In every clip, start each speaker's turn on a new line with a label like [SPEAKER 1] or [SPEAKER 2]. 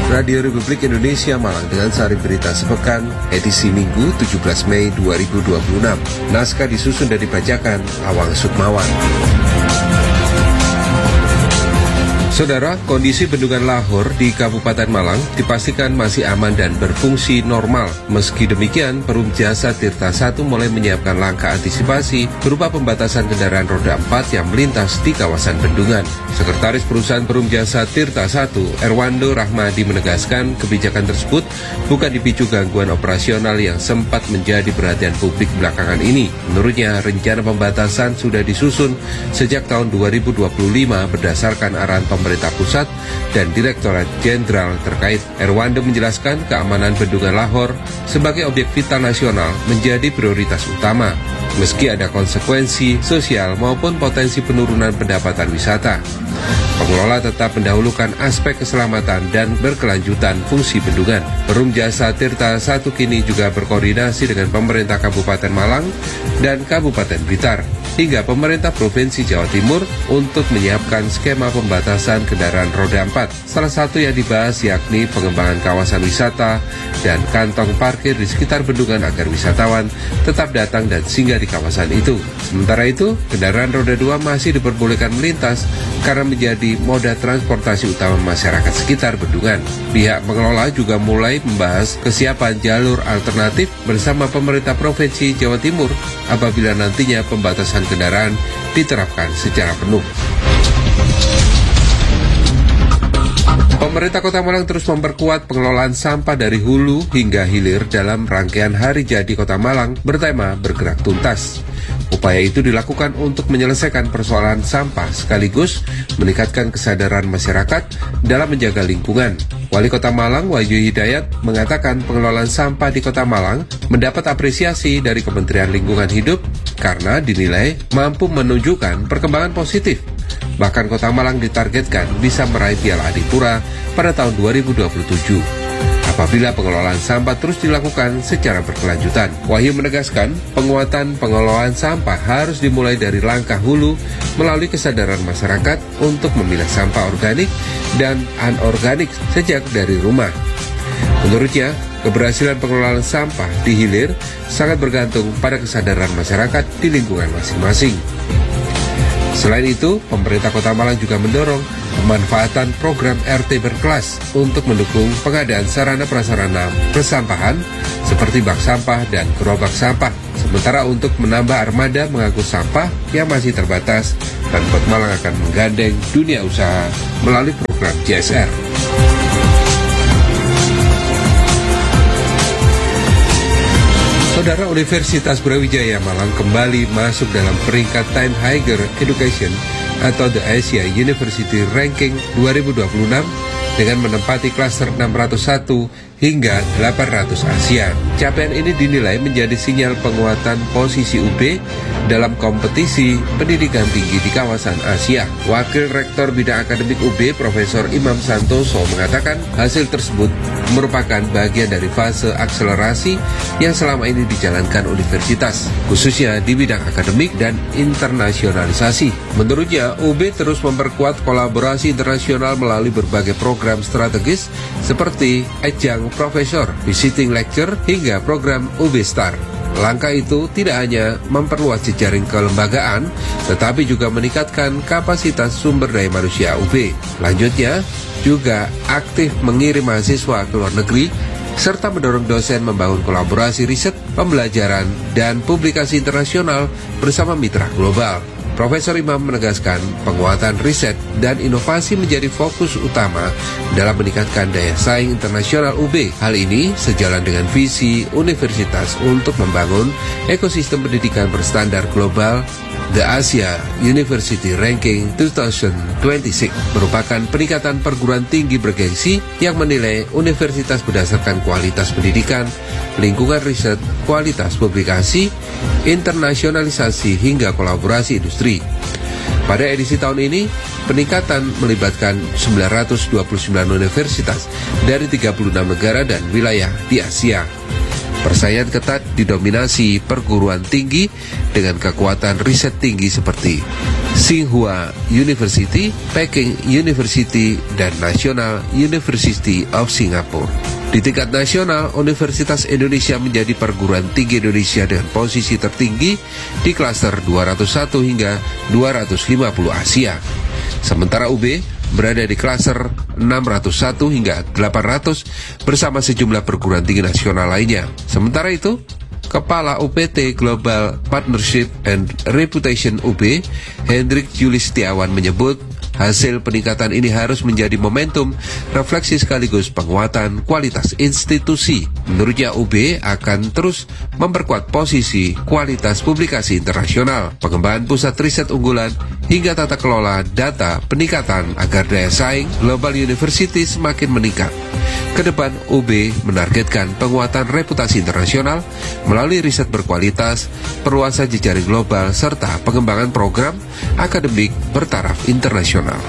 [SPEAKER 1] Radio Republik Indonesia Malang dengan sari berita sepekan, edisi Minggu 17 Mei 2026. Naskah disusun dan dibacakan Awang Sukmawan. Saudara, kondisi bendungan Lahor di Kabupaten Malang dipastikan masih aman dan berfungsi normal. Meski demikian, Perum Jasa Tirta 1 mulai menyiapkan langkah antisipasi berupa pembatasan kendaraan roda 4 yang melintas di kawasan bendungan. Sekretaris Perusahaan Perum Jasa Tirta 1, Erwando Rahmadi menegaskan kebijakan tersebut bukan dipicu gangguan operasional yang sempat menjadi perhatian publik belakangan ini. Menurutnya, rencana pembatasan sudah disusun sejak tahun 2025 berdasarkan arahan pemerintah pusat dan Direktorat Jenderal terkait. Erwando menjelaskan keamanan bendungan Lahor sebagai objek vital nasional menjadi prioritas utama, meski ada konsekuensi sosial maupun potensi penurunan pendapatan wisata. Pengelola tetap mendahulukan aspek keselamatan dan berkelanjutan fungsi bendungan. Perum Jasa Tirta 1 kini juga berkoordinasi dengan pemerintah Kabupaten Malang dan Kabupaten Blitar, hingga pemerintah Provinsi Jawa Timur untuk menyiapkan skema pembatasan kendaraan roda 4. Salah satu yang dibahas yakni pengembangan kawasan wisata dan kantong parkir di sekitar bendungan agar wisatawan tetap datang dan singgah di kawasan itu. Sementara itu, kendaraan roda 2 masih diperbolehkan melintas karena menjadi moda transportasi utama masyarakat sekitar bendungan. Pihak pengelola juga mulai membahas kesiapan jalur alternatif bersama pemerintah Provinsi Jawa Timur apabila nantinya pembatasan kendaraan diterapkan secara penuh. Pemerintah Kota Malang terus memperkuat pengelolaan sampah dari hulu hingga hilir dalam rangkaian Hari Jadi Kota Malang bertema Bergerak Tuntas. Upaya itu dilakukan untuk menyelesaikan persoalan sampah sekaligus meningkatkan kesadaran masyarakat dalam menjaga lingkungan. Wali Kota Malang, Wahyu Hidayat, mengatakan pengelolaan sampah di Kota Malang mendapat apresiasi dari Kementerian Lingkungan Hidup karena dinilai mampu menunjukkan perkembangan positif. Bahkan Kota Malang ditargetkan bisa meraih Piala Adipura pada tahun 2027. Apabila pengelolaan sampah terus dilakukan secara berkelanjutan. Wahyu menegaskan, penguatan pengelolaan sampah harus dimulai dari langkah hulu melalui kesadaran masyarakat untuk memilah sampah organik dan anorganik sejak dari rumah. Menurutnya, keberhasilan pengelolaan sampah di hilir sangat bergantung pada kesadaran masyarakat di lingkungan masing-masing. Selain itu, pemerintah Kota Malang juga mendorong pemanfaatan program RT berkelas untuk mendukung pengadaan sarana-prasarana persampahan seperti bak sampah dan gerobak sampah. Sementara untuk menambah armada mengangkut sampah yang masih terbatas, Pemkot Malang akan menggandeng dunia usaha melalui program JSR. Saudara, Universitas Brawijaya Malang kembali masuk dalam peringkat Time Higher Education atau The Asia University Ranking 2026 dengan menempati klaster 601 hingga 800 Asia. Capaian ini dinilai menjadi sinyal penguatan posisi UB dalam kompetisi pendidikan tinggi di kawasan Asia. Wakil Rektor Bidang Akademik UB, Profesor Imam Santoso, mengatakan hasil tersebut merupakan bagian dari fase akselerasi yang selama ini dijalankan universitas, khususnya di bidang akademik dan internasionalisasi. Menurutnya, UB terus memperkuat kolaborasi internasional melalui berbagai program strategis seperti ajang Profesor, Visiting Lecture, hingga program UB Star. Langkah itu tidak hanya memperluas jejaring kelembagaan, tetapi juga meningkatkan kapasitas sumber daya manusia UB. Lanjutnya, juga aktif mengirim mahasiswa ke luar negeri, serta mendorong dosen membangun kolaborasi riset, pembelajaran, dan publikasi internasional bersama mitra global. Profesor Imam menegaskan penguatan riset dan inovasi menjadi fokus utama dalam meningkatkan daya saing internasional UB. Hal ini sejalan dengan visi universitas untuk membangun ekosistem pendidikan berstandar global. The Asia University Ranking 2026 merupakan peningkatan perguruan tinggi bergengsi yang menilai universitas berdasarkan kualitas pendidikan, lingkungan riset, kualitas publikasi, internasionalisasi hingga kolaborasi industri. Pada edisi tahun ini, peningkatan melibatkan 929 universitas dari 36 negara dan wilayah di Asia. Persaingan ketat didominasi perguruan tinggi dengan kekuatan riset tinggi seperti Tsinghua University, Peking University, dan National University of Singapore. Di tingkat nasional, Universitas Indonesia menjadi perguruan tinggi Indonesia dengan posisi tertinggi di klaster 201 hingga 250 Asia. Sementara UB berada di klaser 601 hingga 800 bersama sejumlah perguruan tinggi nasional lainnya. Sementara itu, Kepala UPT Global Partnership and Reputation UB, Hendrik Julius Setiawan menyebut, hasil peningkatan ini harus menjadi momentum refleksi sekaligus penguatan kualitas institusi. Menurutnya UB akan terus memperkuat posisi kualitas publikasi internasional, pengembangan pusat riset unggulan, hingga tata kelola data peningkatan agar daya saing Global University semakin meningkat. Kedepan, UB menargetkan penguatan reputasi internasional melalui riset berkualitas, perluasan jejaring global, serta pengembangan program akademik bertaraf internasional.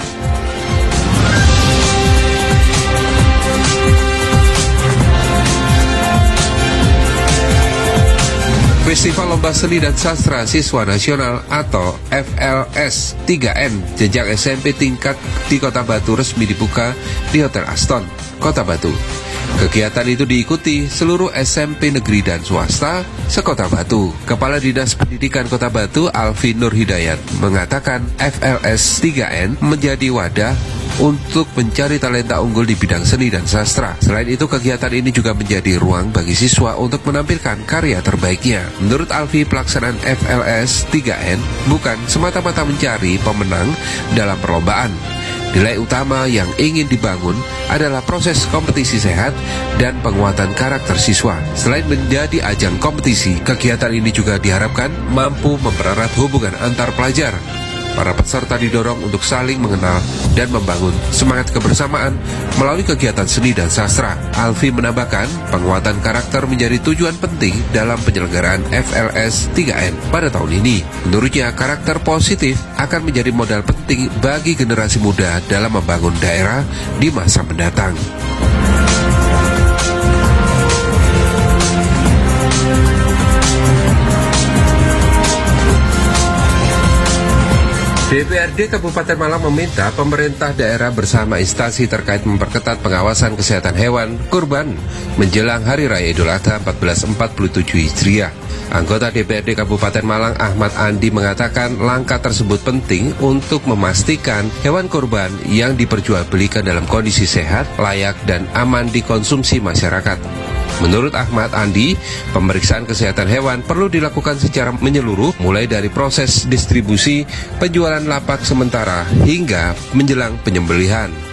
[SPEAKER 1] Festival Lomba Seni dan Sastra Siswa Nasional atau FLS 3N jenjang SMP tingkat di Kota Batu resmi dibuka di Hotel Aston, Kota Batu. Kegiatan itu diikuti seluruh SMP negeri dan swasta sekota Batu. Kepala Dinas Pendidikan Kota Batu, Alfi Nur Hidayat, mengatakan FLS 3N menjadi wadah untuk mencari talenta unggul di bidang seni dan sastra. Selain itu, kegiatan ini juga menjadi ruang bagi siswa untuk menampilkan karya terbaiknya. Menurut Alfi, pelaksanaan FLS 3N bukan semata-mata mencari pemenang dalam perlombaan. Nilai utama yang ingin dibangun adalah proses kompetisi sehat dan penguatan karakter siswa. Selain menjadi ajang kompetisi, kegiatan ini juga diharapkan mampu mempererat hubungan antar pelajar. Para peserta didorong untuk saling mengenal dan membangun semangat kebersamaan melalui kegiatan seni dan sastra. Alfi menambahkan, penguatan karakter menjadi tujuan penting dalam penyelenggaraan FLS 3N pada tahun ini. Menurutnya, karakter positif akan menjadi modal penting bagi generasi muda dalam membangun daerah di masa mendatang. DPRD Kabupaten Malang meminta pemerintah daerah bersama instansi terkait memperketat pengawasan kesehatan hewan kurban menjelang Hari Raya Idul Adha 1447 Hijriah. Anggota DPRD Kabupaten Malang Ahmad Andi mengatakan langkah tersebut penting untuk memastikan hewan kurban yang diperjualbelikan dalam kondisi sehat, layak, dan aman dikonsumsi masyarakat. Menurut Ahmad Andi, pemeriksaan kesehatan hewan perlu dilakukan secara menyeluruh, mulai dari proses distribusi, penjualan lapak sementara, hingga menjelang penyembelihan.